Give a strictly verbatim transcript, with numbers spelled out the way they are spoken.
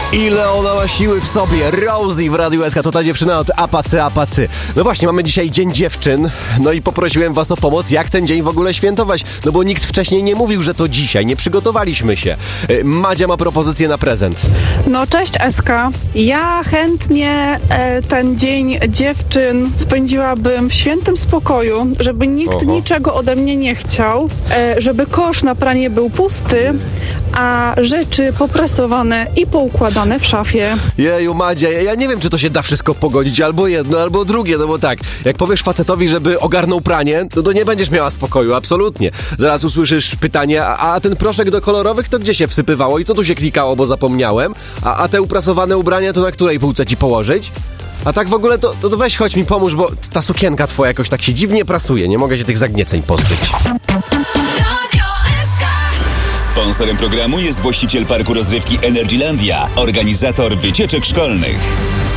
Ile ona ma siły w sobie. Rosie w Radiu S K, to ta dziewczyna od Apacy Apacy. No właśnie, mamy dzisiaj Dzień Dziewczyn. No i poprosiłem was o pomoc, jak ten dzień w ogóle świętować. No bo nikt wcześniej nie mówił, że to dzisiaj. Nie przygotowaliśmy się. Madzia ma propozycję na prezent. No cześć S K. Ja chętnie e, ten Dzień Dziewczyn spędziłabym w świętym spokoju, żeby nikt Oho. niczego ode mnie nie chciał, e, żeby kosz na pranie był pusty, a rzeczy poprasowane i poukładane w szafie. Jeju, Madzia, ja nie wiem, czy to się da wszystko pogodzić, albo jedno, albo drugie, no bo tak, jak powiesz facetowi, żeby ogarnął pranie, to, to nie będziesz miała spokoju, absolutnie. Zaraz usłyszysz pytanie, a, a ten proszek do kolorowych to gdzie się wsypywało i to tu się klikało, bo zapomniałem, a, a te uprasowane ubrania to na której półce ci położyć? A tak w ogóle to, to weź chodź mi pomóż, bo ta sukienka twoja jakoś tak się dziwnie prasuje, nie mogę się tych zagnieceń pozbyć. Sponsorem programu jest właściciel parku rozrywki Energylandia, organizator wycieczek szkolnych.